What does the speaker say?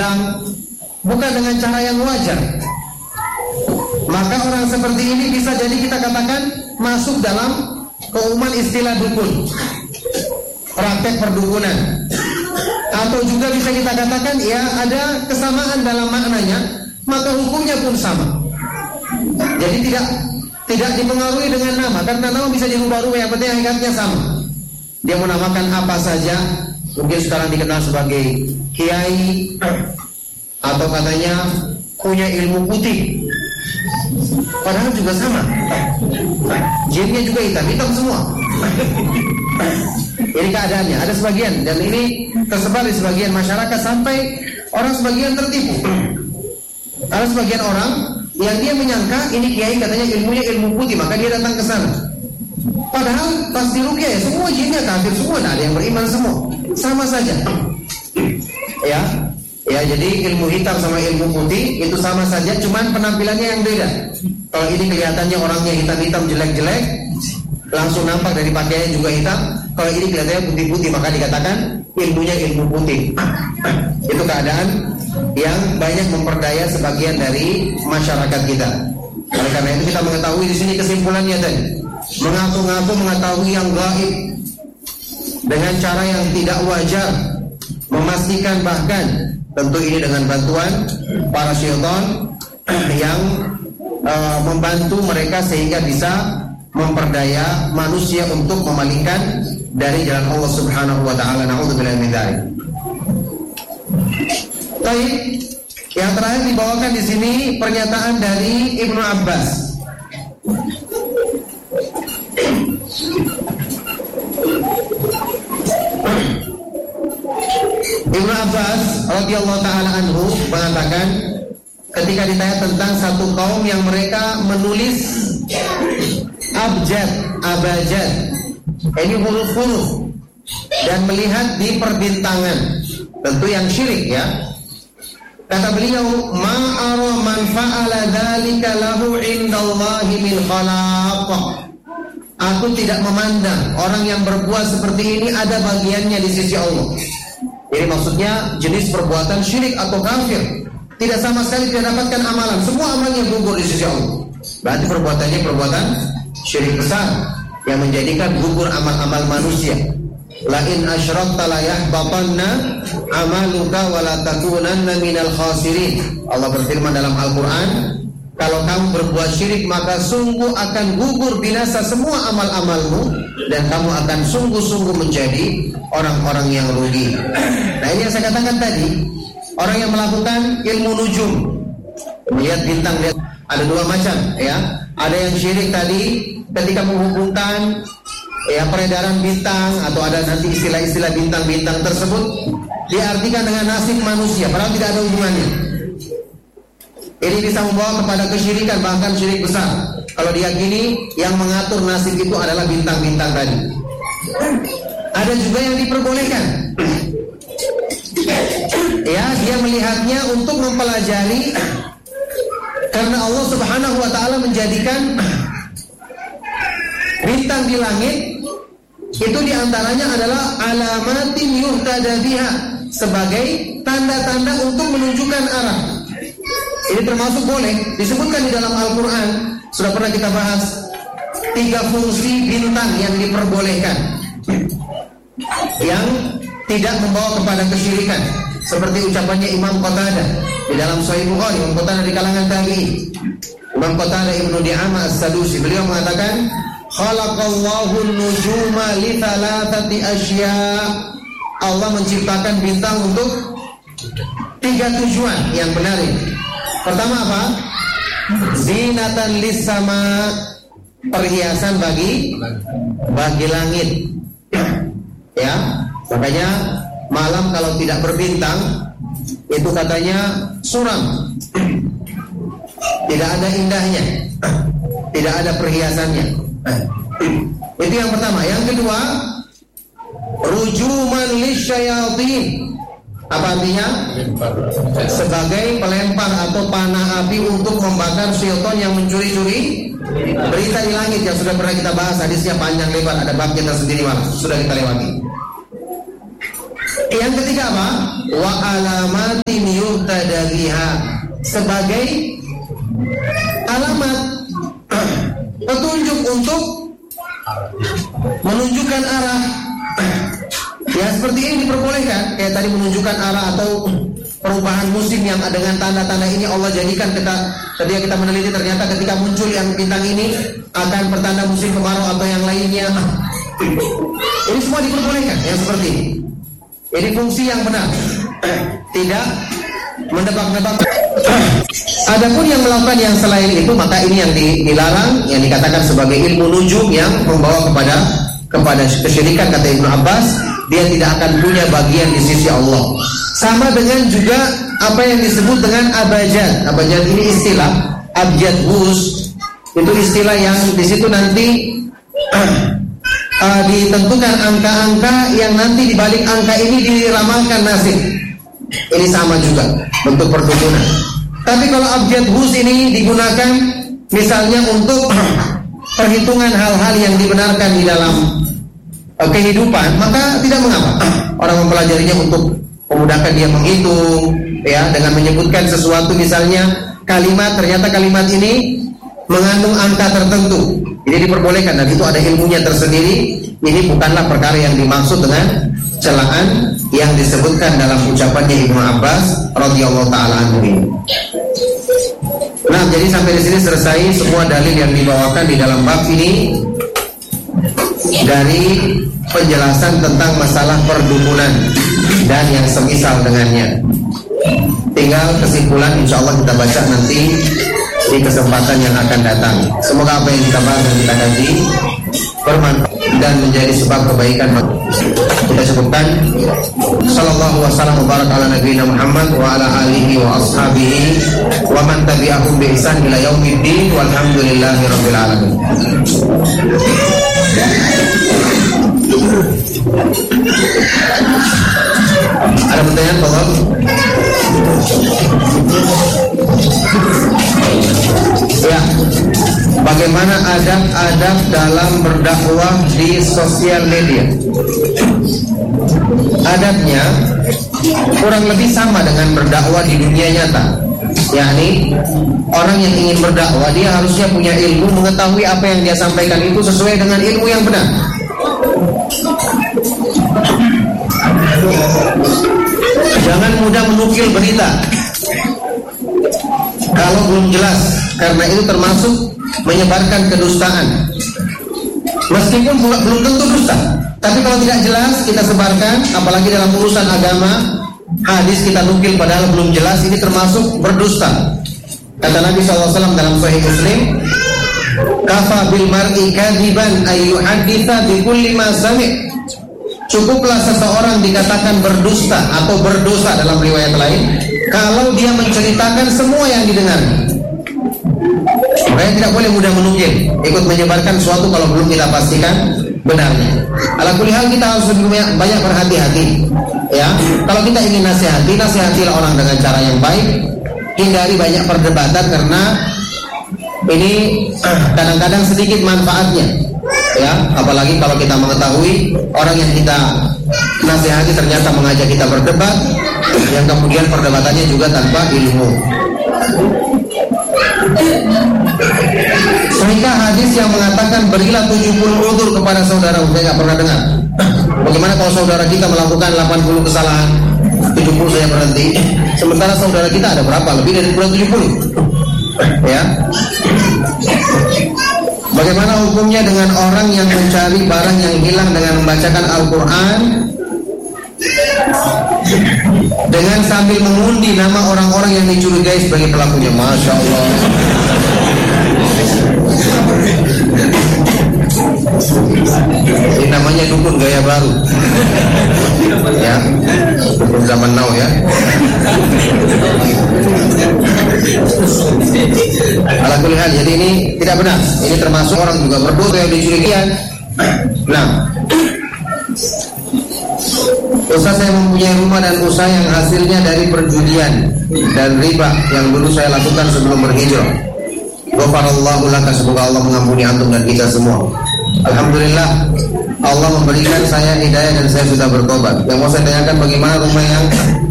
diundang, bukan dengan cara yang wajar, maka orang seperti ini bisa jadi kita katakan masuk dalam keumuman istilah dukun, praktek perdukunan. Atau juga bisa kita katakan ya ada kesamaan dalam maknanya, maka hukumnya pun sama. Jadi tidak dipengaruhi dengan nama, karena nama bisa dirubah-rubah, yang penting hakikatnya sama. Dia menamakan apa saja, mungkin sekarang dikenal sebagai kiai, atau katanya punya ilmu putih, padahal juga sama. Jinnya juga hitam semua. Ini keadaannya. Ada sebagian, dan ini tersebar di sebagian masyarakat sampai orang sebagian tertipu. Ada sebagian orang yang dia menyangka ini kiai katanya ilmunya ilmu putih, maka dia datang ke sana. Padahal pasti rukyah ya, semua jinnya kafir semua, ada yang beriman semua, sama saja. Ya, jadi ilmu hitam sama ilmu putih itu sama saja, cuman penampilannya yang beda. Kalau ini kelihatannya orangnya hitam-hitam jelek-jelek, langsung nampak dari pakaiannya juga hitam. Kalau ini kelihatannya putih-putih, maka dikatakan ilmunya ilmu putih. Itu keadaan yang banyak memperdaya sebagian dari masyarakat kita. Oleh karena itu kita mengetahui di sini kesimpulannya tadi, mengaku-ngaku mengetahui yang gaib dengan cara yang tidak wajar, memastikan bahkan tentu ini dengan bantuan para syaitan yang membantu mereka sehingga bisa memperdaya manusia untuk memalingkan dari jalan Allah Subhanahu wa taala. Na'udzubillahi min dzalik. Baik, yang terakhir dibawakan di sini pernyataan dari Ibnu Abbas. Ibnu Abbas radhiyallahu taala anhu mengatakan ketika ditanya tentang satu kaum yang mereka menulis abjad, ini huruf-huruf, dan melihat di perbintangan, tentu yang syirik ya. Kata beliau, ma'ara man fa'ala dzalika lahu indallahi min khalaq. Aku tidak memandang orang yang berbuat seperti ini ada bagiannya di sisi Allah. Ini maksudnya jenis perbuatan syirik atau kafir, tidak sama sekali tidak dapatkan amalan, semua amalnya gugur di sisi Allah. Berarti perbuatannya perbuatan syirik besar yang menjadikan gugur amal-amal manusia. La in asyrakta la yahbatanna amaluka wa la takunanna minal khasirin. Allah berfirman dalam Al-Qur'an, kalau kamu berbuat syirik maka sungguh akan gugur binasa semua amal-amalmu dan kamu akan sungguh-sungguh menjadi orang-orang yang rugi. Nah, ini yang saya katakan tadi, orang yang melakukan ilmu nujum, melihat bintang, lihat, ada dua macam ya. Ada yang syirik tadi ketika menghubungkan ya peredaran bintang, atau ada nanti istilah-istilah bintang-bintang tersebut diartikan dengan nasib manusia, padahal tidak ada hubungannya. Ini bisa membawa kepada kesyirikan, bahkan syirik besar kalau diyakini yang mengatur nasib itu adalah bintang-bintang tadi. Ada juga yang diperbolehkan ya, dia melihatnya untuk mempelajari, karena Allah Subhanahu wa ta'ala menjadikan bintang di langit itu diantaranya adalah alamatin yuhtada biha, sebagai tanda-tanda untuk menunjukkan arah. Ini termasuk boleh, disebutkan di dalam Al-Quran. Sudah pernah kita bahas 3 fungsi bintang yang diperbolehkan, yang tidak membawa kepada kesyirikan, seperti ucapannya Imam Qatadah di dalam Sahih Bukhari. Imam Qatadah di kalangan tabi'in, Imam Qatadah Ibnu Di'amah As-Sadusi, beliau mengatakan, khalaqallahu an-nujuma li thalathati asya. Allah menciptakan bintang untuk 3 tujuan yang benar ini. Pertama apa? Zinatan lis-sama, perhiasan bagi langit. Ya, makanya malam kalau tidak berbintang itu katanya suram, tidak ada indahnya, tidak ada perhiasannya. Itu yang pertama. Yang kedua, rujuman lisyayatin. Apa artinya? Sebagai pelempar atau panah api untuk membakar syaitan yang mencuri-curi berita di langit, yang sudah pernah kita bahas, hadisnya panjang lebar, ada bab kita sendiri malah sudah kita lewati. Yang ketiga apa? Wa alamatin sebagai alamat petunjuk untuk menunjukkan arah. Ya seperti ini diperbolehkan, kayak tadi menunjukkan arah atau perubahan musim yang dengan tanda-tanda ini Allah jadikan ketika kita meneliti ternyata ketika muncul yang bintang ini akan pertanda musim kemarau atau yang lainnya. Ini semua diperbolehkan yang seperti ini. Ini fungsi yang benar, tidak menebak-nebak. Adapun yang melakukan yang selain itu maka ini yang dilarang, yang dikatakan sebagai ilmu nujum yang membawa kepada kesyirikan. Kata Ibnu Abbas, dia tidak akan punya bagian di sisi Allah. Sama dengan juga apa yang disebut dengan abajad. Abajad ini istilah, abjad bus itu istilah yang di situ nanti ditentukan angka-angka yang nanti di balik angka ini diramalkan nasib. Ini sama juga bentuk perdukunan. Tapi kalau abjad bus ini digunakan misalnya untuk perhitungan hal-hal yang dibenarkan di dalam kehidupan, maka tidak mengapa orang mempelajarinya untuk memudahkan dia menghitung, ya, dengan menyebutkan sesuatu misalnya kalimat, ternyata kalimat ini mengandung angka tertentu, jadi diperbolehkan dan itu ada ilmunya tersendiri. Ini bukanlah perkara yang dimaksud dengan celaan yang disebutkan dalam ucapannya Ibnu Abbas radhiyallahu taala anhu. Nah, jadi sampai di sini selesai semua dalil yang dibawakan di dalam bab ini dari penjelasan tentang masalah perdukunan dan yang semisal dengannya. Tinggal kesimpulan insyaallah kita baca nanti di kesempatan yang akan datang. Semoga apa yang kita bahas dan kita kaji bermanfaat dan menjadi sebab kebaikan. Kita sebutkan sallallahu wasallam wa barak ala nabiyina Muhammad wa ala alihi wa ashabihi wa man tabi'ahum bi ihsan ila yaumiddin walhamdulillahi rabbil alamin. Ada pertanyaan, Pak? Ya, bagaimana adab-adab dalam berdakwah di sosial media? Adabnya kurang lebih sama dengan berdakwah di dunia nyata. yakni orang yang ingin berdakwah dia harusnya punya ilmu, mengetahui apa yang dia sampaikan itu sesuai dengan ilmu yang benar. Jangan mudah menukil berita kalau belum jelas, karena itu termasuk menyebarkan kedustaan. Meskipun belum tentu dusta, tapi kalau tidak jelas kita sebarkan, apalagi dalam urusan agama, hadis kita nukil padahal belum jelas, ini termasuk berdusta. Kata Nabi SAW dalam Sahih Muslim, kafa bil mar'i kadiban ayyuhaditha bi kulli ma sami'. Cukuplah seseorang dikatakan berdusta atau berdosa dalam riwayat lain kalau dia menceritakan semua yang didengar. Makanya tidak boleh mudah menukil, ikut menyebarkan sesuatu kalau belum kita pastikan benarnya. Ala kulli hal kita harus lebih banyak berhati-hati. Ya, kalau kita ingin nasihatilah orang dengan cara yang baik. Hindari banyak perdebatan karena ini kadang-kadang sedikit manfaatnya. Ya, apalagi kalau kita mengetahui orang yang kita nasihati ternyata mengajak kita berdebat, yang kemudian perdebatannya juga tanpa ilmu. Sehingga hadis yang mengatakan berilah 70 udzur kepada saudara, saya nggak pernah dengar. Bagaimana kalau saudara kita melakukan 80 kesalahan, 70 saya berhenti, sementara saudara kita ada berapa? Lebih dari 70. Ya. Bagaimana hukumnya dengan orang yang mencari barang yang hilang dengan membacakan Al-Quran dengan sambil mengundi nama orang-orang yang dicurigai sebagai pelakunya? Masya Allah. Ini namanya dukun gaya baru. Ya, dukun zaman now ya. Ala kulli hal, jadi ini tidak benar. Ini termasuk orang juga berdosa yang dicurigai. Nah, usaha saya mempunyai rumah dan usaha yang hasilnya dari perjudian dan riba yang dulu saya lakukan sebelum berhijrah. Ghafarallahu laka, semoga Allah mengampuni antum dan kita semua. Alhamdulillah Allah memberikan saya hidayah dan saya sudah bertobat. Yang mau saya tanyakan, bagaimana rumah yang